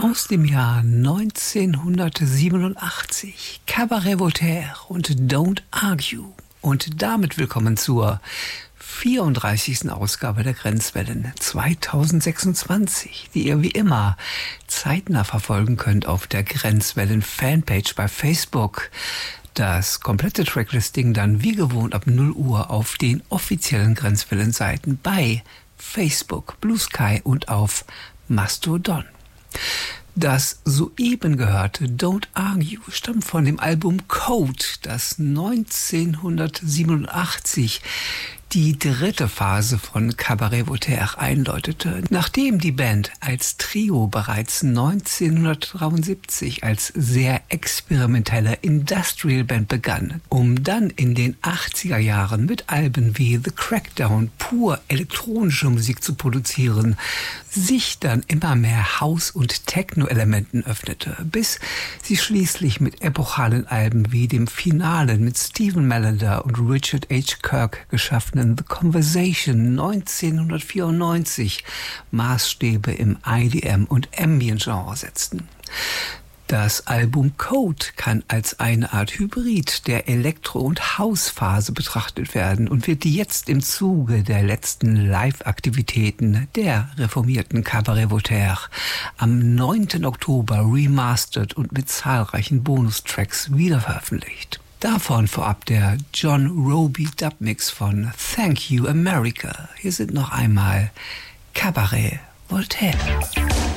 Aus dem Jahr 1987, Cabaret Voltaire und Don't Argue. Und damit willkommen zur 34. Ausgabe der Grenzwellen 2026, die ihr wie immer zeitnah verfolgen könnt auf der Grenzwellen Fanpage bei Facebook. Das komplette Tracklisting dann wie gewohnt ab 0 Uhr auf den offiziellen Grenzwellen-Seiten bei Facebook, Blue Sky und auf Mastodon. Das soeben gehörte Don't Argue stammt von dem Album Code, das 1987 die dritte Phase von Cabaret Voltaire einläutete, nachdem die Band als Trio bereits 1973 als sehr experimentelle Industrial-Band begann, um dann in den 80er Jahren mit Alben wie The Crackdown pur elektronische Musik zu produzieren, sich dann immer mehr House- und Techno-Elementen öffnete, bis sie schließlich mit epochalen Alben wie dem Finalen mit Stephen Melander und Richard H. Kirk geschaffenen The Conversation 1994 Maßstäbe im IDM- und Ambient-Genre setzten. Das Album Code kann als eine Art Hybrid der Elektro- und House-Phase betrachtet werden und wird jetzt im Zuge der letzten Live-Aktivitäten der reformierten Cabaret Voltaire am 9. Oktober remastert und mit zahlreichen Bonustracks wiederveröffentlicht. Davon vorab der John Roby Dubmix von Thank You America. Hier sind noch einmal Cabaret Voltaire.